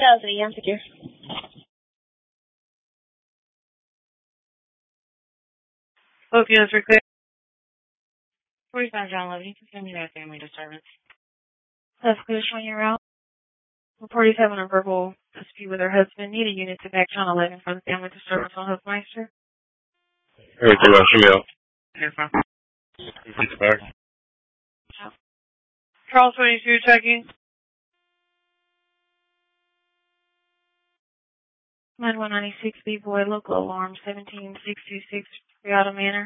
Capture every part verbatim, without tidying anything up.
thousand, I'm secure. Both units are clear. forty-five John Levy, confirming no family disturbance. That's clear, showing your route. Parties having a verbal dispute with her husband. Need a unit to back John eleven for the family disturbance on Hofmeister. Everything else, should be out. Here's my. It's back. Charles twenty-two checking. nine one ninety-six B-Boy, local alarm seventeen six two six, Riata Manor.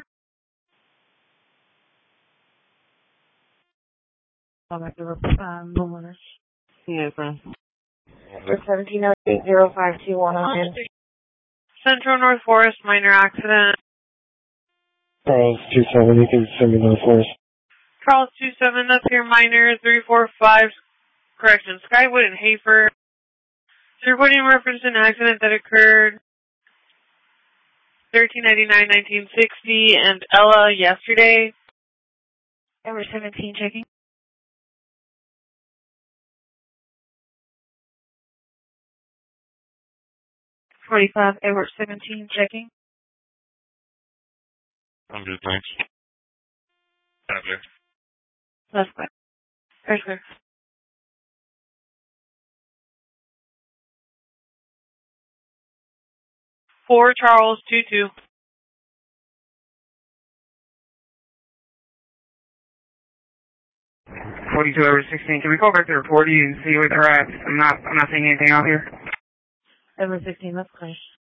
I'll make the um, homeowners. Yes, ma'am. seventeen oh eight oh five two one oh nine. Central North Forest, minor accident. Charles two seven, you can send me North Forest. Charles two seven, up here, minor three four five, correction, Skywood and Hafer. So reporting reference to an accident that occurred thirteen ninety-nine nineteen sixty and Ella yesterday. Number seventeen checking. forty-five, Edward seventeen checking. I'm good, thanks. Okay. That's good. Very clear. four Charles two two. forty-two over sixteen. Can we call back to report you and see where they're at? I'm not, I'm not seeing anything out here. Edward sixteen, that's clear.